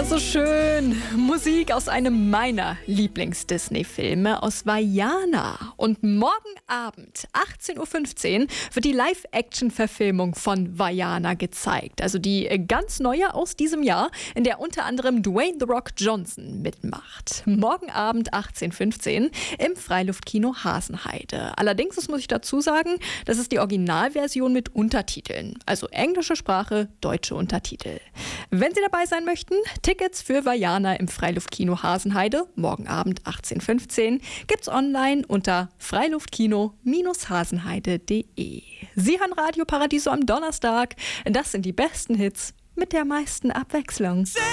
So schön. Musik aus einem meiner Lieblings-Disney-Filme, aus Vaiana. Und morgen Abend, 18.15 Uhr, wird die Live-Action-Verfilmung von Vaiana gezeigt. Also die ganz neue aus diesem Jahr, in der unter anderem Dwayne „The Rock“ Johnson mitmacht. Morgen Abend, 18.15 Uhr, im Freiluftkino Hasenheide. Allerdings, das muss ich dazu sagen, das ist die Originalversion mit Untertiteln. Also englische Sprache, deutsche Untertitel. Wenn Sie dabei sein möchten, Tickets für Vaiana im Freiluftkino Hasenheide, morgen Abend 18.15 Uhr, gibt's online unter freiluftkino-hasenheide.de. Sie hören Radio Paradiso am Donnerstag. Das sind die besten Hits mit der meisten Abwechslung.